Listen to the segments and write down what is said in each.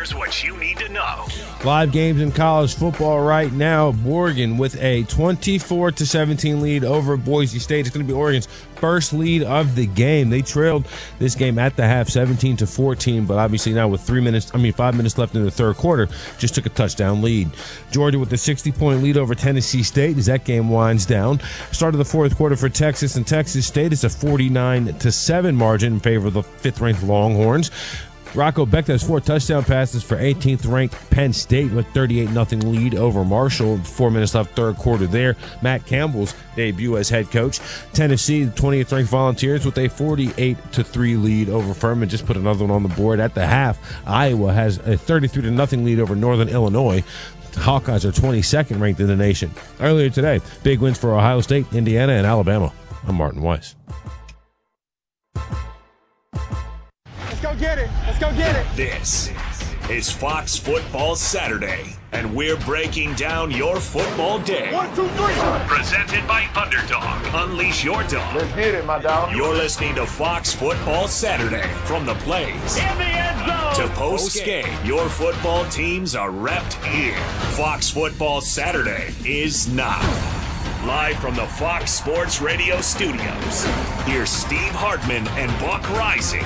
Here's what you need to know. Live games in college football right now. Oregon with a 24-17 lead over Boise State. It's going to be Oregon's first lead of the game. They trailed this game at the half 17-14, but obviously now with 5 minutes left in the third quarter, just took a touchdown lead. Georgia with a 60-point lead over Tennessee State as that game winds down. Start of the fourth quarter for Texas and Texas State. It's a 49-7 margin in favor of the fifth-ranked Longhorns. Rocco Becht has 4 touchdown passes for 18th-ranked Penn State with 38-0 lead over Marshall. 4 minutes left third quarter there. Matt Campbell's debut as head coach. Tennessee, the 20th-ranked Volunteers with a 48-3 lead over Furman. Just put another one on the board at the half. Iowa has a 33-0 lead over Northern Illinois. Hawkeyes are 22nd ranked in the nation. Earlier today, big wins for Ohio State, Indiana, and Alabama. I'm Martin Weiss. Go get it. Let's go get it. This is Fox Football Saturday, and we're breaking down your football day. 1, 2, 3. Presented by Underdog. Unleash your dog. Let's get it, my dog. You're listening to Fox Football Saturday. From the plays In the end zone. to post-game, your football teams are repped here. Fox Football Saturday is now. Live from the Fox Sports Radio studios, here's Steve Hartman and Buck Rising.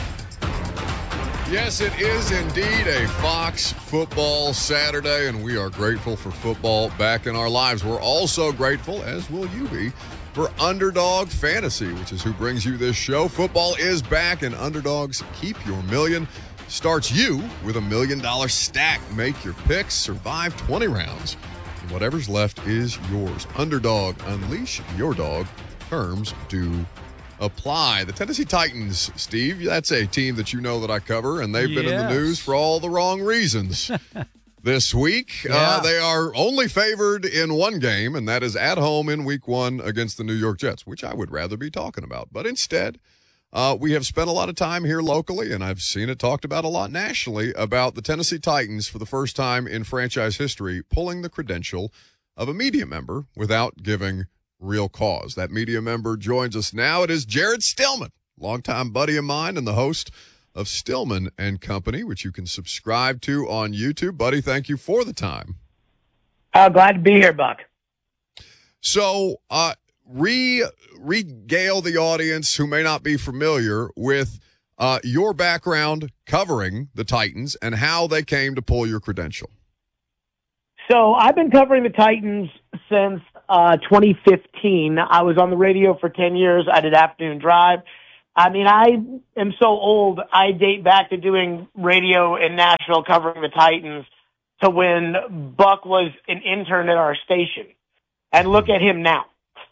Yes, it is indeed a Fox Football Saturday, and we are grateful for football back in our lives. We're also grateful, as will you be, for Underdog Fantasy, which is who brings you this show. Football is back, and Underdog's Keep Your Million starts you with $1 million stack. Make your picks, survive 20 rounds, and whatever's left is yours. Underdog, unleash your dog. Terms do apply. The Tennessee Titans, Steve, that's a team that you know that I cover, and they've been in the news for all the wrong reasons this week. Yeah. They are only favored in one game, and that is at home in week 1 against the New York Jets, which I would rather be talking about. But instead, we have spent a lot of time here locally, and I've seen it talked about a lot nationally, about the Tennessee Titans for the first time in franchise history pulling the credential of a media member without giving real cause. That media member joins us now. It is Jared Stillman, longtime buddy of mine and the host of Stillman and Company, which you can subscribe to on YouTube. Buddy, thank you for the time. Glad to be here, Buck. So, regale the audience who may not be familiar with your background covering the Titans and how they came to pull your credential. So I've been covering the Titans since 2015. I was on the radio for 10 years. I did Afternoon Drive. I mean, I am so old, I date back to doing radio in Nashville covering the Titans to when Buck was an intern at our station. And look at him now.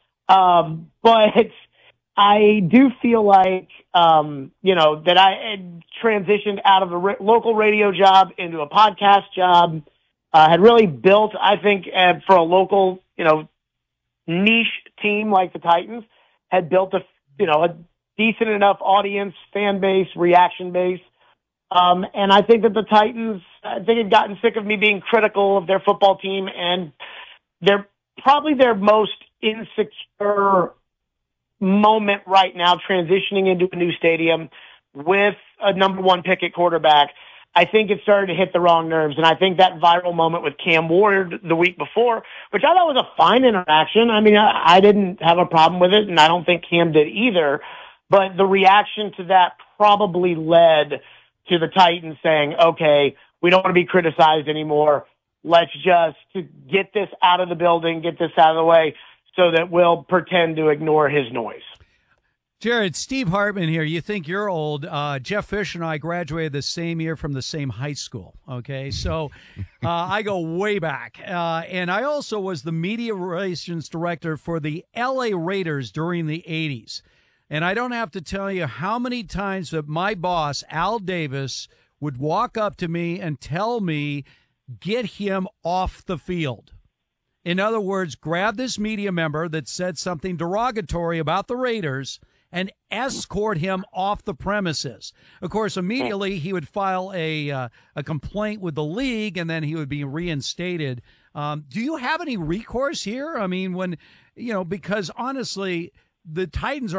But I do feel like, that I had transitioned out of a local radio job into a podcast job. Had really built, I think, for a local, niche team like the Titans, had built a decent enough audience, fan base, reaction base. And I think that the Titans, had gotten sick of me being critical of their football team, and they're probably their most insecure moment right now, transitioning into a new stadium with a number 1 pick at quarterback. I think it started to hit the wrong nerves, and I think that viral moment with Cam Ward the week before, which I thought was a fine interaction. I mean, I didn't have a problem with it, and I don't think Cam did either, but the reaction to that probably led to the Titans saying, okay, we don't want to be criticized anymore. Let's just get this out of the building, get this out of the way, so that we'll pretend to ignore his noise. Jared, Steve Hartman here. You think you're old. Jeff Fish and I graduated the same year from the same high school, okay? So I go way back. And I also was the media relations director for the L.A. Raiders during the 80s. And I don't have to tell you how many times that my boss, Al Davis, would walk up to me and tell me, get him off the field. In other words, grab this media member that said something derogatory about the Raiders and escort him off the premises. Of course, immediately he would file a complaint with the league, and then he would be reinstated. Do you have any recourse here? I mean, because honestly, the Titans are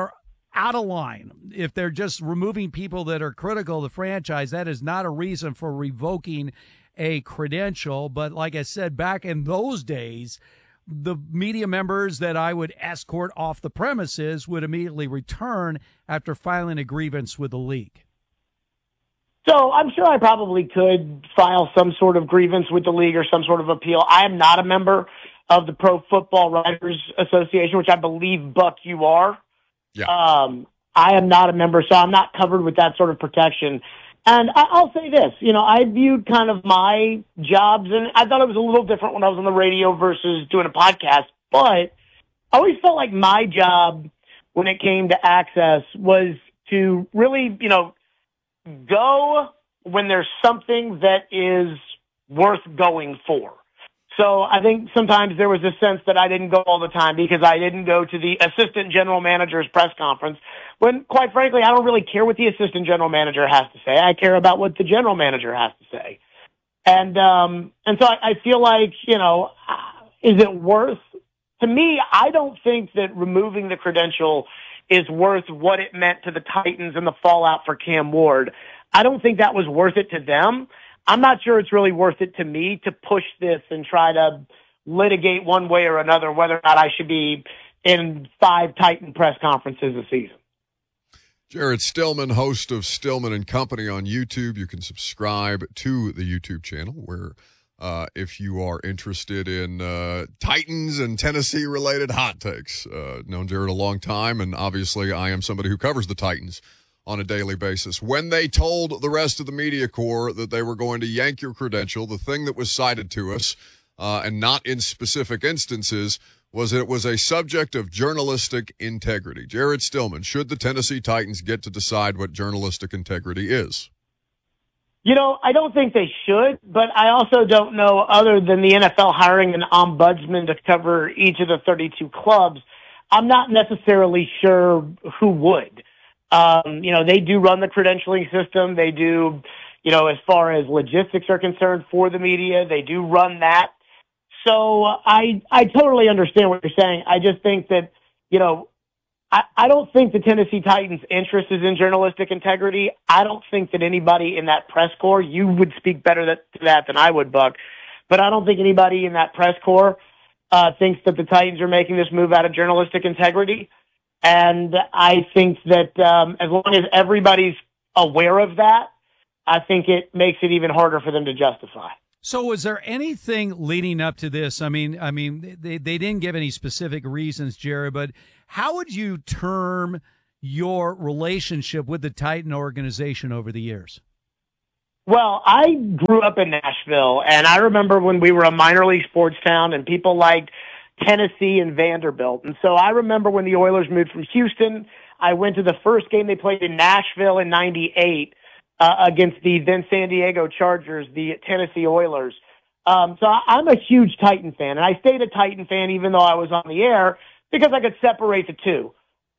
out of line. If they're just removing people that are critical of the franchise, that is not a reason for revoking a credential. But like I said, back in those days, the media members that I would escort off the premises would immediately return after filing a grievance with the league. So I'm sure I probably could file some sort of grievance with the league or some sort of appeal. I am not a member of the Pro Football Writers Association, which I believe, Buck, you are. Yeah. I am not a member, so I'm not covered with that sort of protection. And I'll say this, I viewed kind of my jobs, and I thought it was a little different when I was on the radio versus doing a podcast, but I always felt like my job when it came to Access was to really, go when there's something that is worth going for. So I think sometimes there was a sense that I didn't go all the time because I didn't go to the assistant general manager's press conference when, quite frankly, I don't really care what the assistant general manager has to say. I care about what the general manager has to say. And so I feel like, is it worth, to me, I don't think that removing the credential is worth what it meant to the Titans and the fallout for Cam Ward. I don't think that was worth it to them. I'm not sure it's really worth it to me to push this and try to litigate one way or another whether or not I should be in 5 Titan press conferences a season. Jared Stillman, host of Stillman and Company on YouTube. You can subscribe to the YouTube channel where if you are interested in Titans and Tennessee-related hot takes. Known Jared a long time, and obviously I am somebody who covers the Titans on a daily basis. When they told the rest of the media corps that they were going to yank your credential, the thing that was cited to us, and not in specific instances, was it was a subject of journalistic integrity. Jared Stillman, should the Tennessee Titans get to decide what journalistic integrity is? I don't think they should, but I also don't know, other than the NFL hiring an ombudsman to cover each of the 32 clubs, I'm not necessarily sure who would. They do run the credentialing system. They do, as far as logistics are concerned for the media, they do run that. So I totally understand what you're saying. I just think that, I don't think the Tennessee Titans' interest is in journalistic integrity. I don't think that anybody in that press corps, you would speak better to that than I would, Buck, but I don't think anybody in that press corps thinks that the Titans are making this move out of journalistic integrity. And I think that as long as everybody's aware of that, I think it makes it even harder for them to justify. So was there anything leading up to this? I mean, they didn't give any specific reasons, Jared, but how would you term your relationship with the Titan organization over the years? Well, I grew up in Nashville, and I remember when we were a minor league sports town and people liked Tennessee and Vanderbilt. And so I remember when the Oilers moved from Houston, I went to the first game they played in Nashville in 98 against the then San Diego Chargers, the Tennessee Oilers. So I'm a huge Titan fan, and I stayed a Titan fan even though I was on the air because I could separate the two.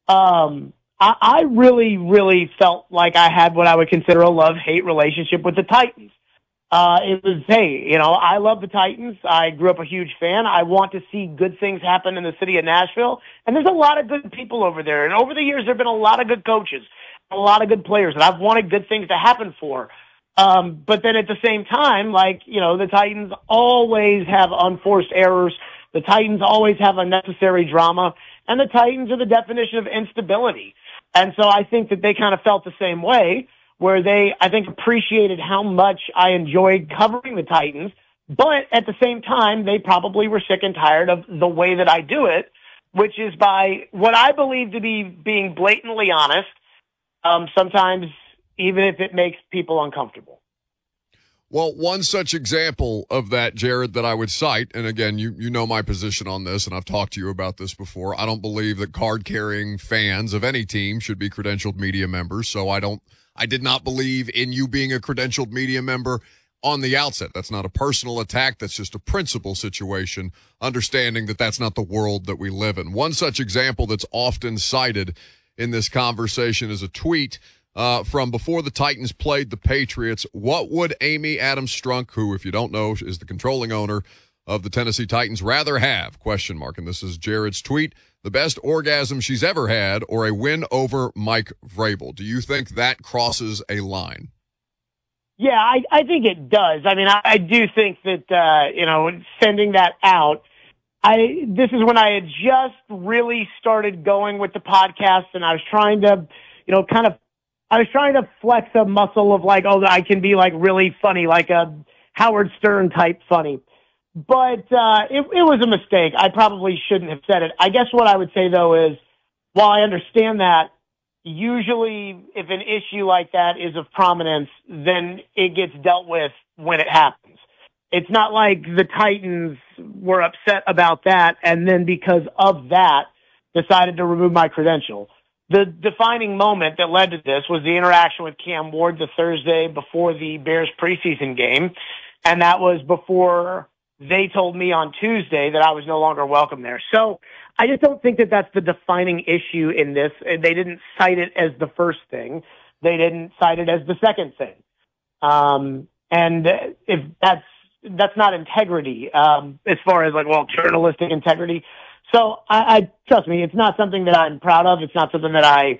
I really, really felt like I had what I would consider a love-hate relationship with the Titans. It was, hey, I love the Titans. I grew up a huge fan. I want to see good things happen in the city of Nashville. And there's a lot of good people over there. And over the years, there have been a lot of good coaches, a lot of good players that I've wanted good things to happen for. But then at the same time, the Titans always have unforced errors. The Titans always have unnecessary drama. And the Titans are the definition of instability. And so I think that they kind of felt the same way, where they, I think, appreciated how much I enjoyed covering the Titans, but at the same time, they probably were sick and tired of the way that I do it, which is by what I believe to be being blatantly honest, sometimes even if it makes people uncomfortable. Well, one such example of that, Jared, that I would cite, and again, you know my position on this, and I've talked to you about this before. I don't believe that card-carrying fans of any team should be credentialed media members, so I did not believe in you being a credentialed media member on the outset. That's not a personal attack. That's just a principle situation, understanding that that's not the world that we live in. One such example that's often cited in this conversation is a tweet from before the Titans played the Patriots. What would Amy Adams Strunk, who, if you don't know, is the controlling owner of the Tennessee Titans rather have? ? And this is Jared's tweet. The best orgasm she's ever had, or a win over Mike Vrabel. Do you think that crosses a line? Yeah, I think it does. I mean, I do think that, sending that out, this is when I had just really started going with the podcast, and I was trying to, I was trying to flex a muscle of like, oh, I can be like really funny, like a Howard Stern type funny. But it was a mistake. I probably shouldn't have said it. I guess what I would say, though, is while I understand that, usually if an issue like that is of prominence, then it gets dealt with when it happens. It's not like the Titans were upset about that and then because of that decided to remove my credential. The defining moment that led to this was the interaction with Cam Ward the Thursday before the Bears preseason game, and that was before they told me on Tuesday that I was no longer welcome there. So I just don't think that that's the defining issue in this. They didn't cite it as the first thing. They didn't cite it as the second thing. And if that's not integrity, as far as like, well, journalistic integrity. So I trust me, it's not something that I'm proud of. It's not something that I,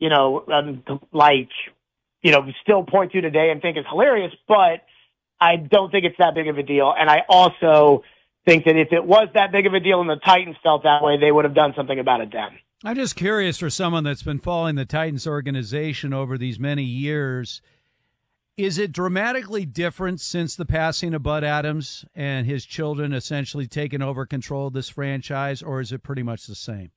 still point to today and think is hilarious, but I don't think it's that big of a deal. And I also think that if it was that big of a deal and the Titans felt that way, they would have done something about it then. I'm just curious, for someone that's been following the Titans organization over these many years, is it dramatically different since the passing of Bud Adams and his children essentially taking over control of this franchise, or is it pretty much the same?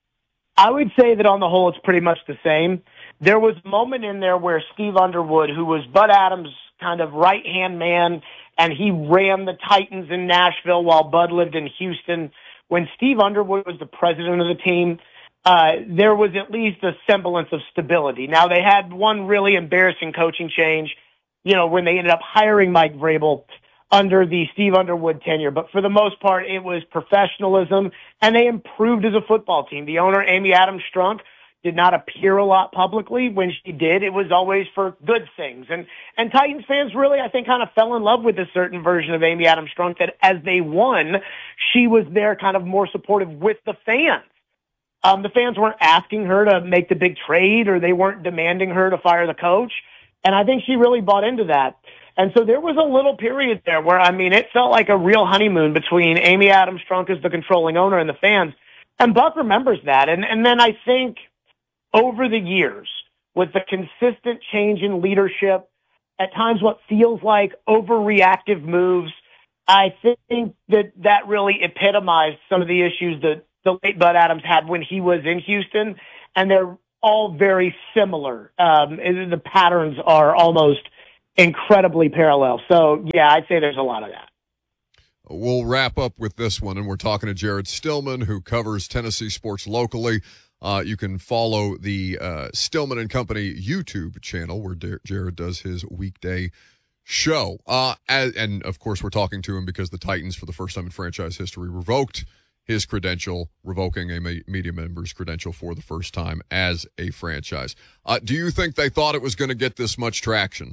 I would say that on the whole, it's pretty much the same. There was a moment in there where Steve Underwood, who was Bud Adams' kind of right-hand man, and he ran the Titans in Nashville while Bud lived in Houston. When Steve Underwood was the president of the team, there was at least a semblance of stability. Now, they had one really embarrassing coaching change, when they ended up hiring Mike Vrabel under the Steve Underwood tenure. But for the most part, it was professionalism, and they improved as a football team. The owner, Amy Adams Strunk, did not appear a lot publicly. When she did, it was always for good things. And Titans fans really, I think, kind of fell in love with a certain version of Amy Adams Strunk, that as they won, she was there kind of more supportive with the fans. The fans weren't asking her to make the big trade, or they weren't demanding her to fire the coach. And I think she really bought into that. And so there was a little period there where, it felt like a real honeymoon between Amy Adams Strunk as the controlling owner and the fans. And Buck remembers that. And then I think over the years, with the consistent change in leadership, at times what feels like overreactive moves, I think that really epitomized some of the issues that the late Bud Adams had when he was in Houston. And they're all very similar. The patterns are almost incredibly parallel. So, yeah, I'd say there's a lot of that. We'll wrap up with this one, and we're talking to Jared Stillman, who covers Tennessee sports locally. You can follow the Stillman and Company YouTube channel where Jared does his weekday show. And, of course, we're talking to him because the Titans, for the first time in franchise history, revoked his credential, revoking a media member's credential for the first time as a franchise. Do you think they thought it was going to get this much traction?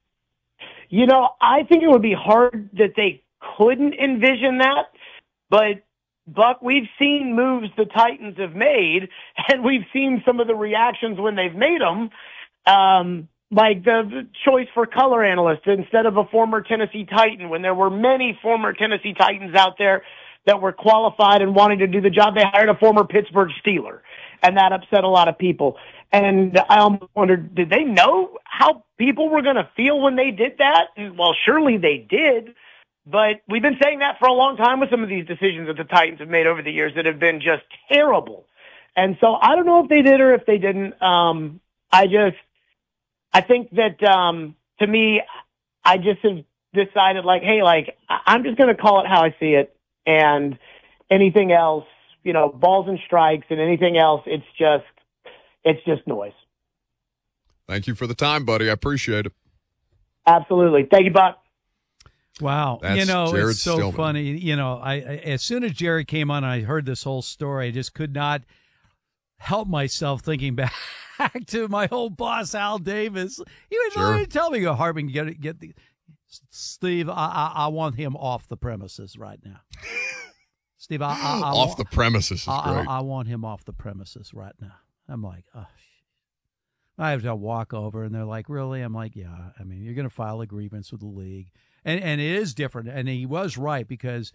I think it would be hard that they couldn't envision that. But, Buck, we've seen moves the Titans have made, and we've seen some of the reactions when they've made them, like the choice for color analyst instead of a former Tennessee Titan, when there were many former Tennessee Titans out there that were qualified and wanting to do the job. They hired a former Pittsburgh Steeler, and that upset a lot of people. And I almost wondered, did they know how people were going to feel when they did that? Well, surely they did, but we've been saying that for a long time with some of these decisions that the Titans have made over the years that have been just terrible. And so I don't know if they did or if they didn't. I think that, to me, I just have decided, I'm just going to call it how I see it. And anything else, balls and strikes and anything else, it's just noise. Thank you for the time, buddy. I appreciate it. Absolutely. Thank you, Buck. Wow. That's Jared it's so Stillman. funny. I as soon as Jared came on and I heard this whole story, I just could not help myself thinking back to my old boss, Al Davis. He would literally tell me, go, Harbin, get the Steve, I want him off the premises right now. Steve, off the premises is great. I want him off the premises right now. I'm like, oh, shit. I have to walk over, and they're like, really? I'm like, yeah. I mean, you're going to file a grievance with the league. And it is different. And he was right, because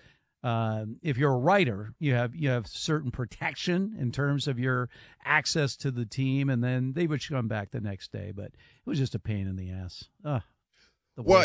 if you're a writer, you have certain protection in terms of your access to the team, and then they would come back the next day. But it was just a pain in the ass. Well,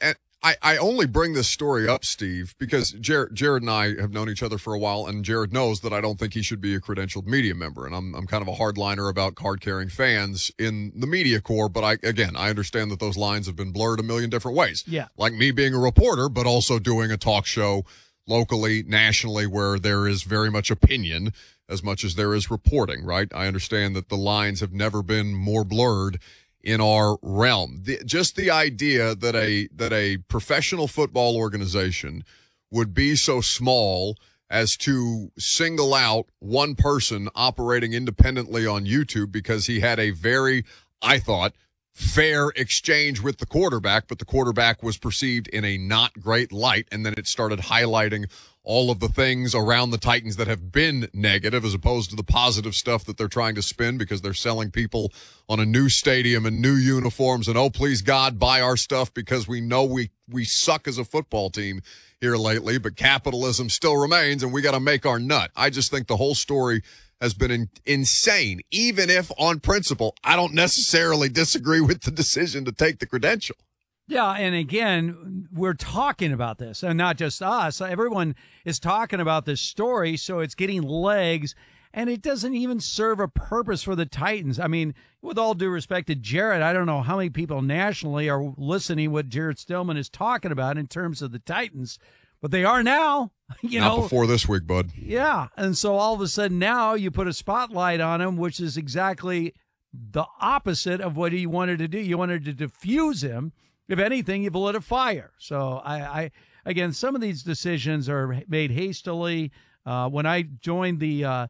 I only bring this story up, Steve, because Jared and I have known each other for a while, and Jared knows that I don't think he should be a credentialed media member, and I'm kind of a hardliner about card-carrying fans in the media corps, but I understand that those lines have been blurred a million different ways. Yeah. Like me being a reporter, but also doing a talk show locally, nationally, where there is very much opinion as much as there is reporting, right? I understand that the lines have never been more blurred in our realm. Just the idea that a professional football organization would be so small as to single out one person operating independently on YouTube because he had a very, I thought, fair exchange with the quarterback, but the quarterback was perceived in a not great light, and then it started highlighting all of the things around the Titans that have been negative as opposed to the positive stuff that they're trying to spin because they're selling people on a new stadium and new uniforms and, oh, please, God, buy our stuff because we know we suck as a football team here lately, but capitalism still remains and we got to make our nut. I just think the whole story has been insane, even if on principle I don't necessarily disagree with the decision to take the credential. Yeah, and again, we're talking about this, and not just us. Everyone is talking about this story, so it's getting legs, and it doesn't even serve a purpose for the Titans. I mean, with all due respect to Jared, I don't know how many people nationally are listening what Jared Stillman is talking about in terms of the Titans, but they are now. Not before this week, bud. Yeah, and so all of a sudden now you put a spotlight on him, which is exactly the opposite of what he wanted to do. You wanted to diffuse him. If anything, you've lit a fire. So, I again, some of these decisions are made hastily. When I joined the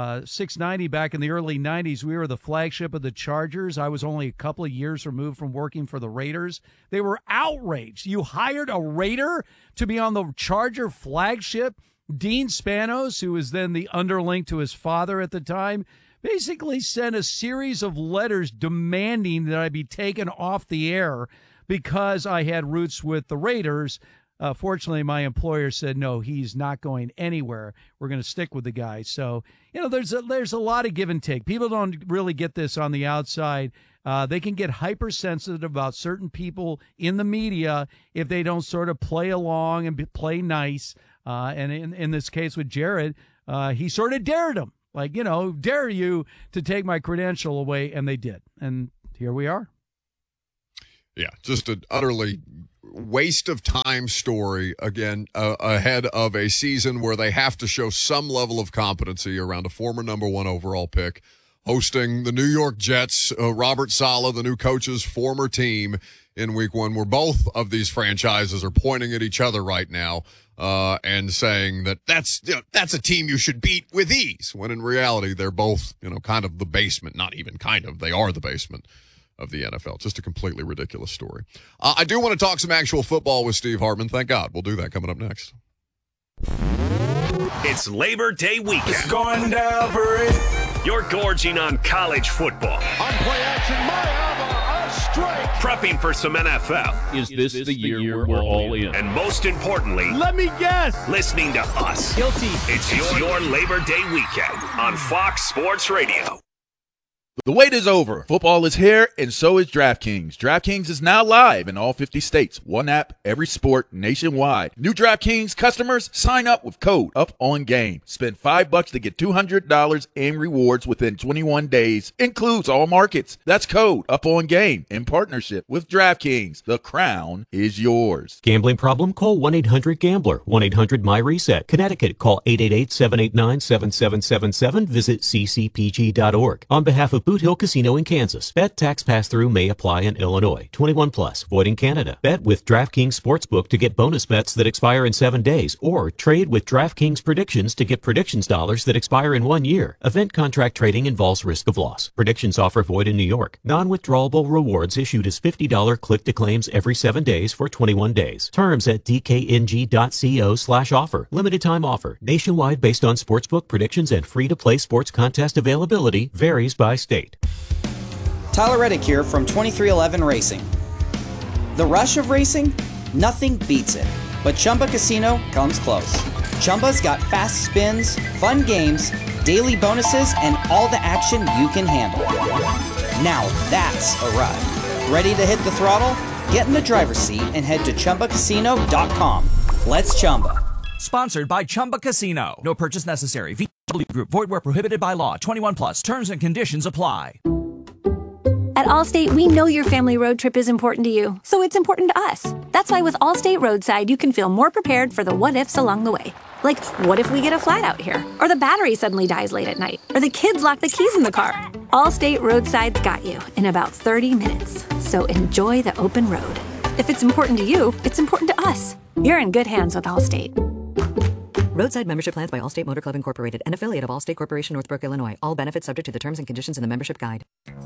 690 back in the early 90s, we were the flagship of the Chargers. I was only a couple of years removed from working for the Raiders. They were outraged. You hired a Raider to be on the Charger flagship? Dean Spanos, who was then the underling to his father at the time, basically sent a series of letters demanding that I be taken off the air because I had roots with the Raiders. Fortunately, my employer said, no, he's not going anywhere. We're going to stick with the guy. So, there's a lot of give and take. People don't really get this on the outside. They can get hypersensitive about certain people in the media if they don't sort of play along and play nice. And in this case with Jared, he sort of dared him. Like, dare you to take my credential away, and they did. And here we are. Yeah, just an utterly waste of time story, again, ahead of a season where they have to show some level of competency around a former number 1 overall pick, hosting the New York Jets, Robert Saleh, the new coach's former team in week 1, where both of these franchises are pointing at each other right now and saying that that's a team you should beat with ease, when in reality they're both, kind of the basement, not even kind of, they are the basement of the NFL. Just a completely ridiculous story. I do want to talk some actual football with Steve Hartman. Thank God. We'll do that coming up next. It's Labor Day weekend. It's going down for it. You're gorging on college football. On play action, Mayava, a strike. Prepping for some NFL. Is this the year we're all in? And most importantly, Let me guess. listening to us. Guilty. It's your Labor Day weekend on Fox Sports Radio. The wait is over. Football is here, and so is DraftKings. DraftKings is now live in all 50 states. One app, every sport, nationwide. New DraftKings customers, sign up with code UPONGAME. Spend $5 to get $200 in rewards within 21 days. Includes all markets. That's code UPONGAME in partnership with DraftKings. The crown is yours. Gambling problem? Call 1-800-GAMBLER. 1-800-MY-RESET. Connecticut, call 888-789-7777. Visit ccpg.org. On behalf of Boot Hill Casino in Kansas. Bet tax pass-through may apply in Illinois. 21 plus. Void in Canada. Bet with DraftKings Sportsbook to get bonus bets that expire in 7 days, or trade with DraftKings Predictions to get predictions dollars that expire in 1 year. Event contract trading involves risk of loss. Predictions offer void in New York. Non-withdrawable rewards issued as $50 click-to-claims every 7 days for 21 days. Terms at dkng.co/offer. Limited time offer. Nationwide based on sportsbook predictions and free-to-play sports contest availability varies by state. Tyler Reddick here from 2311 Racing. The rush of racing? Nothing beats it. But Chumba Casino comes close. Chumba's got fast spins, fun games, daily bonuses, and all the action you can handle. Now that's a ride. Ready to hit the throttle? Get in the driver's seat and head to ChumbaCasino.com. Let's Chumba. Sponsored by Chumba Casino. No purchase necessary. VW Group. Void where prohibited by law. 21 plus. Terms and conditions apply. At Allstate, we know your family road trip is important to you, so it's important to us. That's why with Allstate Roadside, you can feel more prepared for the what-ifs along the way. Like, what if we get a flat out here? Or the battery suddenly dies late at night? Or the kids lock the keys in the car? Allstate Roadside's got you in about 30 minutes. So enjoy the open road. If it's important to you, it's important to us. You're in good hands with Allstate. Roadside membership plans by Allstate Motor Club Incorporated, an affiliate of Allstate Corporation, Northbrook, Illinois. All benefits subject to the terms and conditions in the membership guide.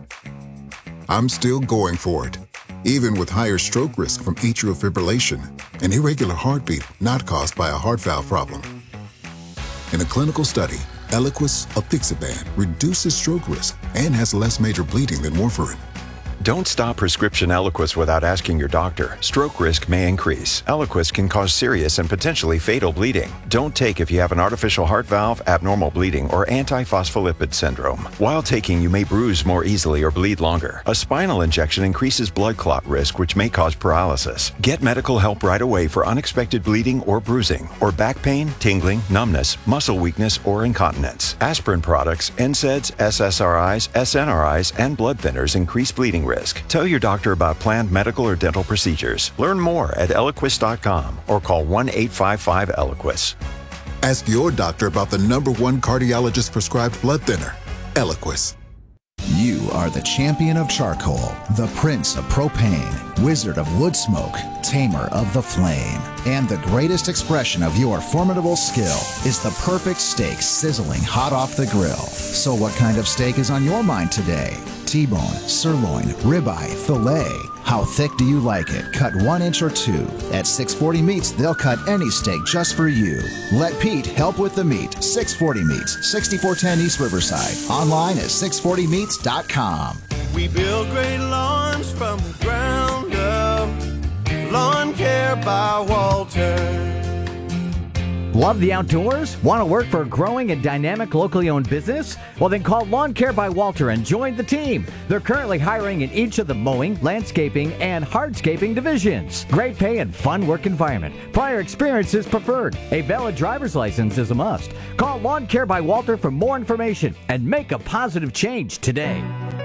I'm still going for it, even with higher stroke risk from atrial fibrillation, an irregular heartbeat not caused by a heart valve problem. In a clinical study, Eliquis apixaban reduces stroke risk and has less major bleeding than warfarin. Don't stop prescription Eliquis without asking your doctor. Stroke risk may increase. Eliquis can cause serious and potentially fatal bleeding. Don't take if you have an artificial heart valve, abnormal bleeding, or antiphospholipid syndrome. While taking, you may bruise more easily or bleed longer. A spinal injection increases blood clot risk, which may cause paralysis. Get medical help right away for unexpected bleeding or bruising, or back pain, tingling, numbness, muscle weakness, or incontinence. Aspirin products, NSAIDs, SSRIs, SNRIs, and blood thinners increase bleeding risk. Tell your doctor about planned medical or dental procedures. Learn more at Eliquis.com or call 1-855-ELIQUIS. Ask your doctor about the #1 cardiologist prescribed blood thinner, Eliquis. You are the champion of charcoal, the prince of propane, wizard of wood smoke, tamer of the flame. And the greatest expression of your formidable skill is the perfect steak sizzling hot off the grill. So what kind of steak is on your mind today? T-bone, sirloin, ribeye, filet. How thick do you like it? Cut 1 inch or 2. At 640 Meats, they'll cut any steak just for you. Let Pete help with the meat. 640 Meats, 6410 East Riverside. Online at 640meats.com. We build great lawns from the ground up. Lawn Care by Walter. Love the outdoors? Want to work for a growing and dynamic locally owned business? Well, then call Lawn Care by Walter and join the team. They're currently hiring in each of the mowing, landscaping, and hardscaping divisions. Great pay and fun work environment. Prior experience is preferred. A valid driver's license is a must. Call Lawn Care by Walter for more information and make a positive change today.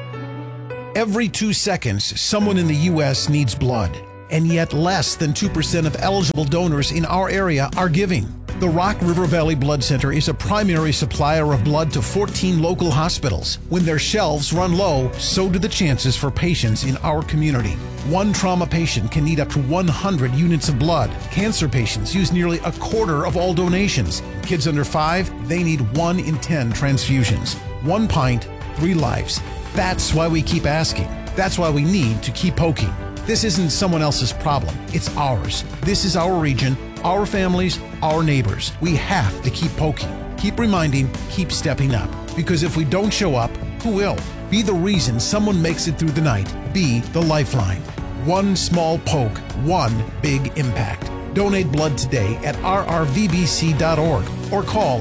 Every 2 seconds, someone in the U.S. needs blood, and yet less than 2% of eligible donors in our area are giving. The Rock River Valley Blood Center is a primary supplier of blood to 14 local hospitals. When their shelves run low, so do the chances for patients in our community. One trauma patient can need up to 100 units of blood. Cancer patients use nearly a quarter of all donations. Kids under 5, they need 1 in 10 transfusions. 1 pint, 3 lives. That's why we keep asking. That's why we need to keep poking. This isn't someone else's problem. It's ours. This is our region, our families, our neighbors. We have to keep poking, keep reminding, keep stepping up. Because if we don't show up, who will? Be the reason someone makes it through the night. Be the lifeline. One small poke, one big impact. Donate blood today at rrvbc.org or call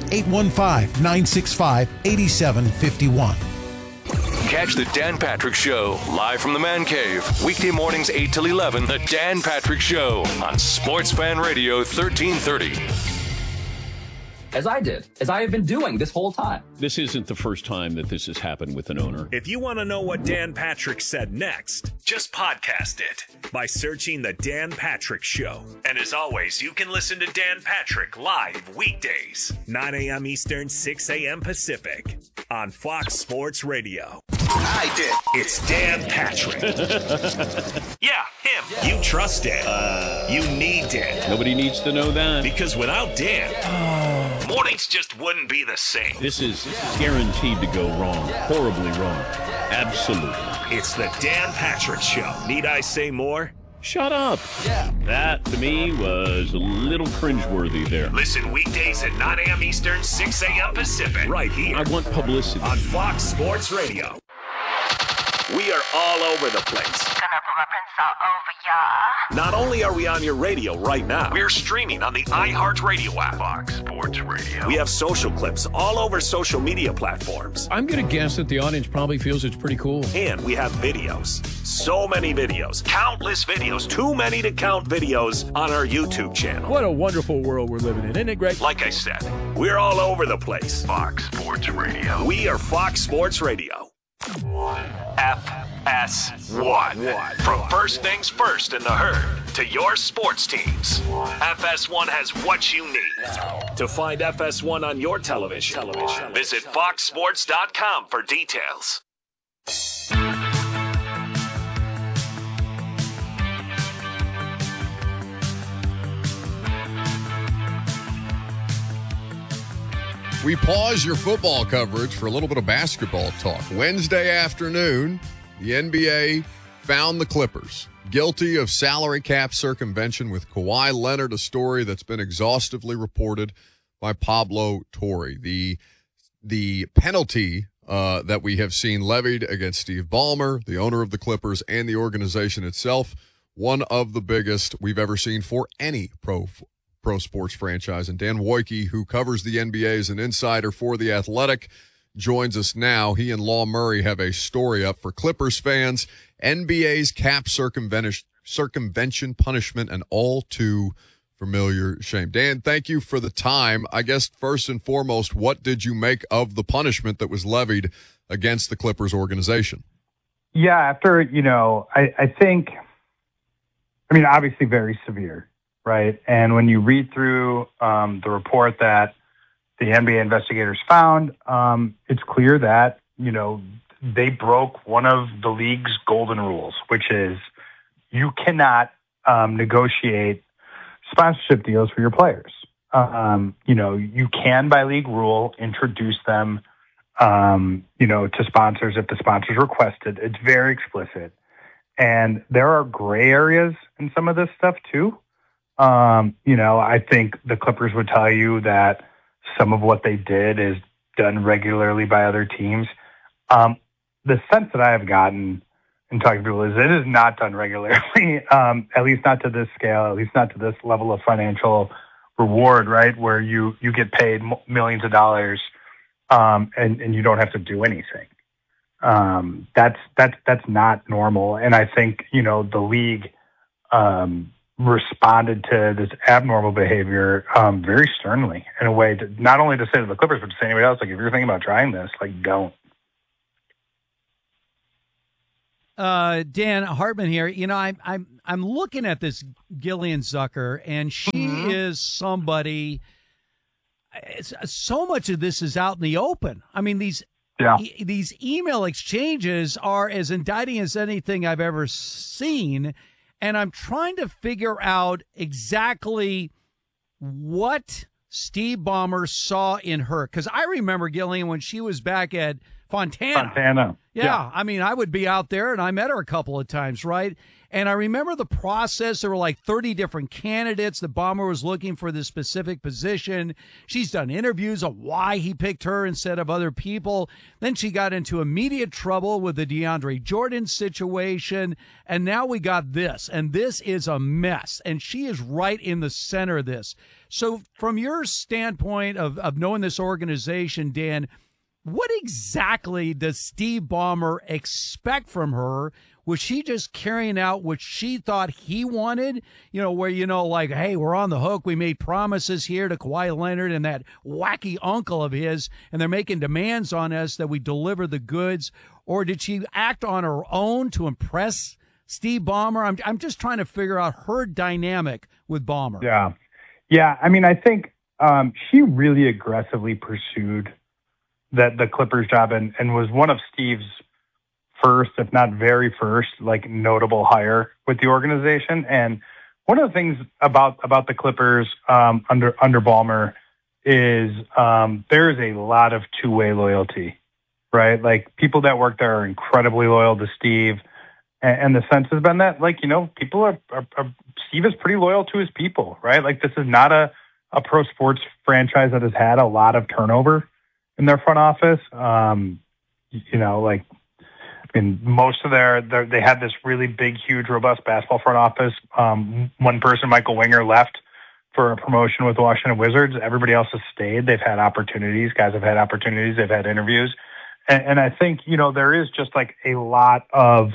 815-965-8751. Catch the Dan Patrick Show live from the Man Cave. Weekday mornings 8 till 11. The Dan Patrick Show on Sports Fan Radio 1330. As I did, as I have been doing this whole time. This isn't the first time that this has happened with an owner. If you want to know what Dan Patrick said next, just podcast it by searching The Dan Patrick Show. And as always, you can listen to Dan Patrick live weekdays, 9 a.m. Eastern, 6 a.m. Pacific on Fox Sports Radio. I did. It's Dan Patrick. Yeah, him. You trust Dan. You need Dan. Nobody needs to know that. Because without Dan, mornings just wouldn't be the same. This is guaranteed to go wrong. Horribly wrong. Absolutely. It's the Dan Patrick Show. Need I say more? Shut up. Yeah. That, to me, was a little cringeworthy there. Listen weekdays at 9 a.m. Eastern, 6 a.m. Pacific. Right here. I want publicity. On Fox Sports Radio. We are all over the place. Gonna put my prints all over ya. Not only are we on your radio right now, we're streaming on the iHeartRadio app. Fox Sports Radio. We have social clips all over social media platforms. I'm going to guess that the audience probably feels it's pretty cool. And we have videos. So many videos. Countless videos. Too many to count videos on our YouTube channel. What a wonderful world we're living in, isn't it, Greg? Like I said, we're all over the place. Fox Sports Radio. We are Fox Sports Radio. FS1. From first things first in the herd to your sports teams, FS1 has what you need. To find FS1 on your television, visit foxsports.com for details. We pause your football coverage for a little bit of basketball talk. Wednesday afternoon, the NBA found the Clippers guilty of salary cap circumvention with Kawhi Leonard, a story that's been exhaustively reported by Pablo Torre. The penalty that we have seen levied against Steve Ballmer, the owner of the Clippers, and the organization itself, one of the biggest we've ever seen for any pro sports franchise. And Dan Wojcicki, who covers the NBA as an insider for The Athletic, joins us now. He and Law Murray have a story up for Clippers fans, NBA's cap circumvention punishment, and all too familiar shame. Dan, thank you for the time. I guess first and foremost, what did you make of the punishment that was levied against the Clippers organization? Yeah, after, I think, obviously very severe. Right. And when you read through the report that the NBA investigators found, it's clear that, they broke one of the league's golden rules, which is you cannot negotiate sponsorship deals for your players. You can, by league rule, introduce them, to sponsors if the sponsors request it. It's very explicit. And there are gray areas in some of this stuff, too. I think the Clippers would tell you that some of what they did is done regularly by other teams. The sense that I have gotten in talking to people is it is not done regularly, at least not to this scale, at least not to this level of financial reward, right, where you get paid millions of dollars and you don't have to do anything. That's not normal. And I think, the league responded to this abnormal behavior very sternly in a way to not only to say to the Clippers, but to say anybody else, like, if you're thinking about trying this, don't. Dan Hartman here. I'm looking at this Gillian Zucker, and she is somebody. So much of this is out in the open. These email exchanges are as indicting as anything I've ever seen. And I'm trying to figure out exactly what Steve Ballmer saw in her. Because I remember Gillian when she was back at Fontana. Yeah. I would be out there, and I met her a couple of times, right? And I remember the process. There were like 30 different candidates. The Ballmer was looking for this specific position. She's done interviews of why he picked her instead of other people. Then she got into immediate trouble with the DeAndre Jordan situation. And now we got this. And this is a mess. And she is right in the center of this. So from your standpoint of knowing this organization, Dan, what exactly does Steve Ballmer expect from her? Was she just carrying out what she thought he wanted? Hey, we're on the hook. We made promises here to Kawhi Leonard and that wacky uncle of his, and they're making demands on us that we deliver the goods. Or did she act on her own to impress Steve Ballmer? I'm just trying to figure out her dynamic with Ballmer. Yeah. I think she really aggressively pursued the Clippers job and was one of Steve's first, if not very first, like notable hire with the organization. And one of the things about the Clippers under Ballmer is there is a lot of two-way loyalty, right? Like people that work there are incredibly loyal to Steve. And the sense has been that, like, you know, people are Steve is pretty loyal to his people, right? Like this is not a pro sports franchise that has had a lot of turnover in their front office. You know, like, I mean, most of they had this really big, huge, robust basketball front office. One person, Michael Winger, left for a promotion with the Washington Wizards. Everybody else has stayed. They've had opportunities. Guys have had opportunities. They've had interviews. And I think, you know, there is just like a lot of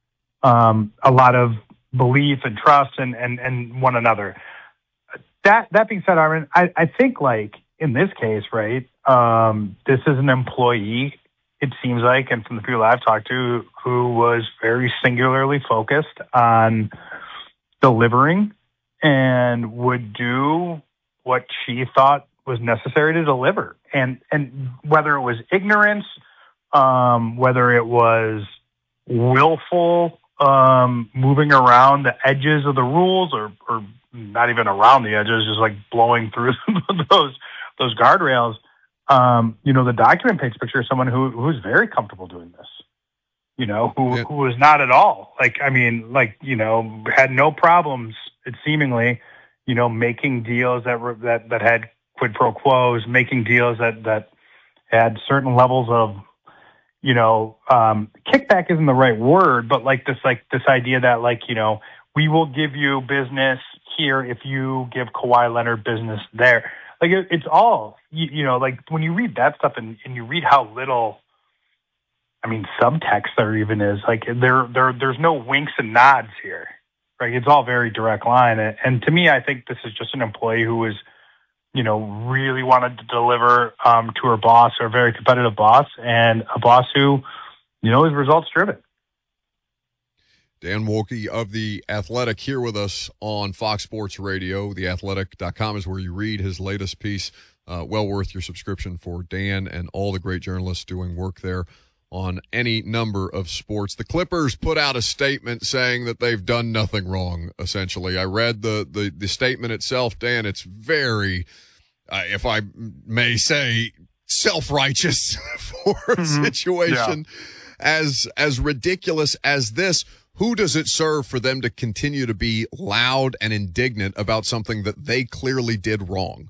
belief and trust and one another. That being said, Armin, I think like in this case, right, this is an employee, it seems like, and from the people I've talked to, who was very singularly focused on delivering and would do what she thought was necessary to deliver. And whether it was ignorance, whether it was willful, moving around the edges of the rules or not even around the edges, just like blowing through those guardrails. You know, the document paints a picture of someone who's very comfortable doing this, you know, who was not at all. Like, I mean, like, you know, had no problems, it seemingly, you know, making deals that had quid pro quos, making deals that had certain levels of, you know, kickback isn't the right word, but like this idea that, like, you know, we will give you business here if you give Kawhi Leonard business there. Like it's all, you know, like when you read that stuff and you read how little, I mean, subtext there even is, like there's no winks and nods here, right? It's all very direct line. And to me, I think this is just an employee who was, you know, really wanted to deliver to her boss, or a very competitive boss, and a boss who, you know, is results driven. Dan Wolke of The Athletic here with us on Fox Sports Radio. TheAthletic.com is where you read his latest piece. Well worth your subscription for Dan and all the great journalists doing work there on any number of sports. The Clippers put out a statement saying that they've done nothing wrong, essentially. I read the statement itself, Dan. It's very, if I may say, self-righteous for a situation as ridiculous as this. Who does it serve for them to continue to be loud and indignant about something that they clearly did wrong?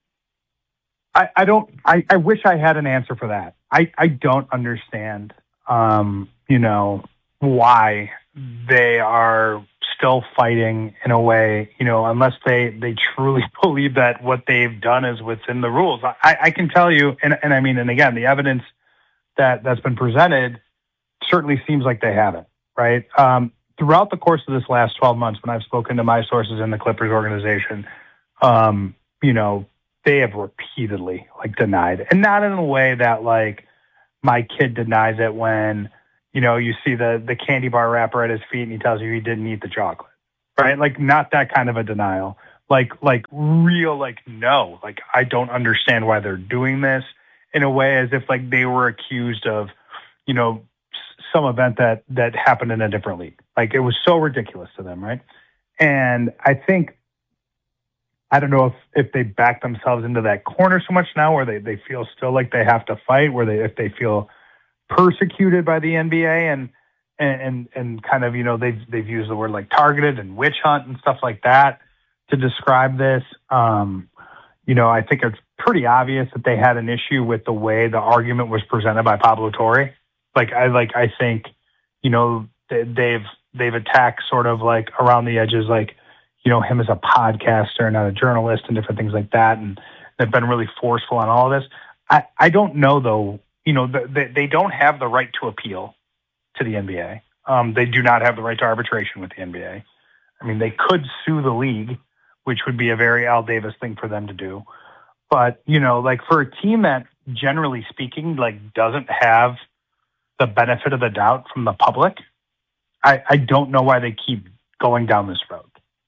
I wish I had an answer for that. I don't understand, you know, why they are still fighting in a way, you know, unless they truly believe that what they've done is within the rules. I can tell you, and I mean, and again, the evidence that's been presented certainly seems like they haven't. Right. Throughout the course of this last 12 months, when I've spoken to my sources in the Clippers organization, you know, they have repeatedly like denied, and not in a way that like my kid denies it when, you know, you see the candy bar wrapper at his feet and he tells you he didn't eat the chocolate. Right. Like not that kind of a denial, like real, like, no, like I don't understand why they're doing this, in a way as if like they were accused of, you know, some event that happened in a different league. Like it was so ridiculous to them, right? And I think, I don't know if they back themselves into that corner so much now, where they feel still like they have to fight, if they feel persecuted by the NBA and kind of, you know, they've used the word like targeted and witch hunt and stuff like that to describe this. You know, I think it's pretty obvious that they had an issue with the way the argument was presented by Pablo Torre. I think, you know, they've attacked sort of like around the edges, like, you know, him as a podcaster, not a journalist, and different things like that. And they've been really forceful on all of this. I don't know though, you know, they don't have the right to appeal to the NBA. They do not have the right to arbitration with the NBA. I mean, they could sue the league, which would be a very Al Davis thing for them to do. But, you know, like for a team that generally speaking, like doesn't have the benefit of the doubt from the public, I don't know why they keep going down this road.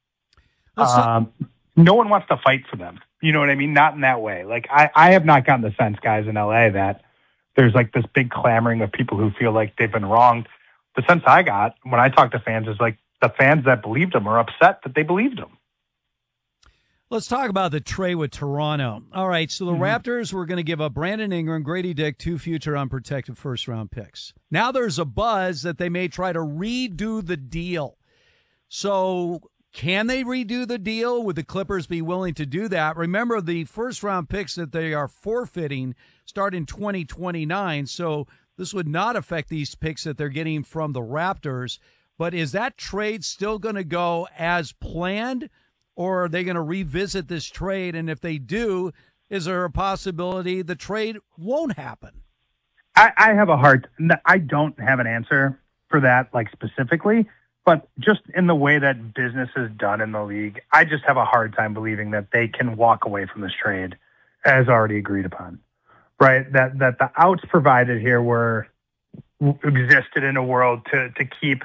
No one wants to fight for them. You know what I mean? Not in that way. Like I have not gotten the sense, guys, in LA, that there's like this big clamoring of people who feel like they've been wronged. the sense I got when I talked to fans is like the fans that believed him are upset that they believed him. Let's talk about the trade with Toronto. All right, so the Raptors were going to give up Brandon Ingram, Grady Dick, 2 future unprotected first-round picks. Now there's a buzz that they may try to redo the deal. So can they redo the deal? Would the Clippers be willing to do that? Remember, the first-round picks that they are forfeiting start in 2029, so this would not affect these picks that they're getting from the Raptors. But is that trade still going to go as planned? Or are they going to revisit this trade? And if they do, is there a possibility the trade won't happen? I don't have an answer for that, like specifically, but just in the way that business is done in the league, I just have a hard time believing that they can walk away from this trade as already agreed upon, right? That the outs provided here existed in a world to keep,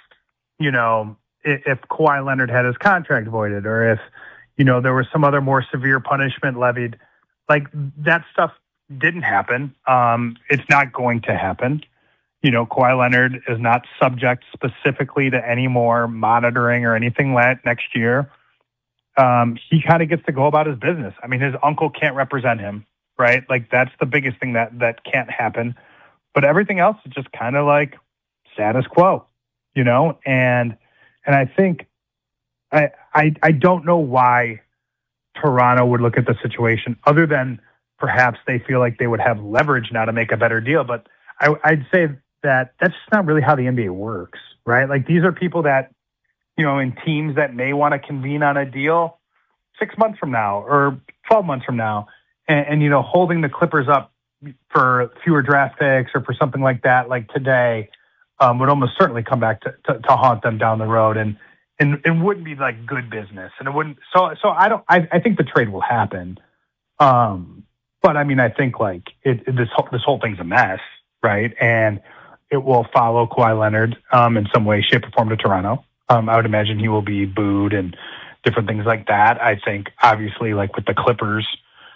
if Kawhi Leonard had his contract voided, or if, there was some other more severe punishment levied, like that stuff didn't happen. It's not going to happen. Kawhi Leonard is not subject specifically to any more monitoring or anything next year. He kind of gets to go about his business. I mean, his uncle can't represent him, right? Like that's the biggest thing that can't happen. But everything else is just kind of like status quo, And I think I don't know why Toronto would look at the situation other than perhaps they feel like they would have leverage now to make a better deal. But I'd say that that's just not really how the NBA works, right? Like these are people that, in teams that may want to convene on a deal 6 months from now or 12 months from now and holding the Clippers up for fewer draft picks or for something like that, like today, would almost certainly come back to haunt them down the road, and it wouldn't be like good business, and it wouldn't. So I think the trade will happen, but I mean I think like this whole thing's a mess, right? And it will follow Kawhi Leonard in some way, shape, or form to Toronto. I would imagine he will be booed and different things like that. I think obviously like with the Clippers,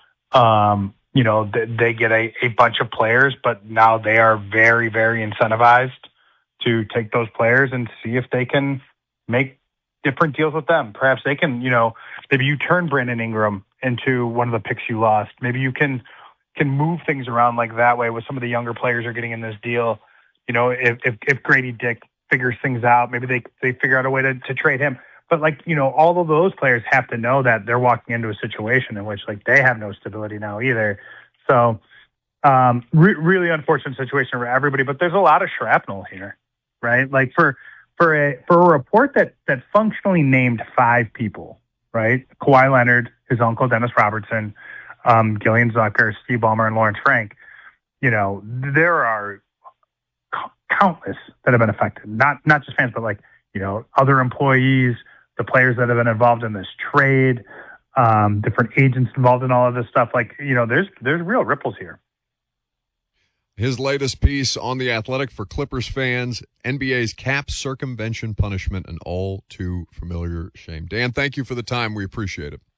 they get a bunch of players, but now they are very, very incentivized to take those players and see if they can make different deals with them. Perhaps they can, maybe you turn Brandon Ingram into one of the picks you lost. Maybe you can move things around like that way with some of the younger players are getting in this deal. If Grady Dick figures things out, maybe they figure out a way to trade him. But like, all of those players have to know that they're walking into a situation in which like they have no stability now either. So really unfortunate situation for everybody, but there's a lot of shrapnel here. Right, like for a report that functionally named 5 people, right? Kawhi Leonard, his uncle Dennis Robertson, Gillian Zucker, Steve Ballmer, and Lawrence Frank. There are countless that have been affected. Not just fans, but like other employees, the players that have been involved in this trade, different agents involved in all of this stuff. Like there's real ripples here. His latest piece on The Athletic for Clippers fans, NBA's cap circumvention punishment, an all too familiar shame. Dan, thank you for the time. We appreciate it.